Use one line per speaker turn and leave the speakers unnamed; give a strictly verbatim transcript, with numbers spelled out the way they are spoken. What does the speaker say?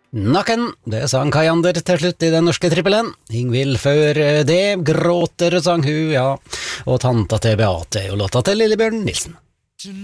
Nakken, det sang Kai Ander til slutt i den norske trippelen. Ingvild før det, gråter sang hun, ja. Og tanta til Beate, og låta til Lillebjørn Nilsen.